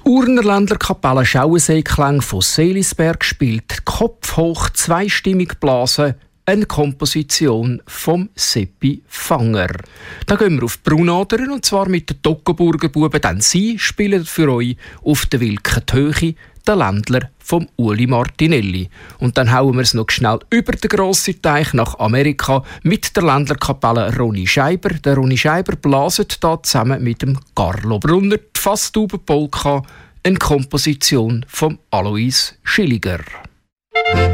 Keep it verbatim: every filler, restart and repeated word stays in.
Urnerländer Kapelle Schauensee-Klang von Seelisberg spielt kopfhoch zweistimmig blasen, eine Komposition vom Seppi Fanger. Da gehen wir auf Brunadern, und zwar mit den Toggenburger Buben, denn sie spielen für euch auf der Wilken Höhe den Ländler vom Uli Martinelli. Und dann hauen wir es noch schnell über den grossen Teich nach Amerika mit der Ländlerkapelle Ronny Scheiber. Der Ronny Scheiber blaset da zusammen mit dem Carlo Brunner die Fasstubenpolka, eine Komposition von Alois Schilliger.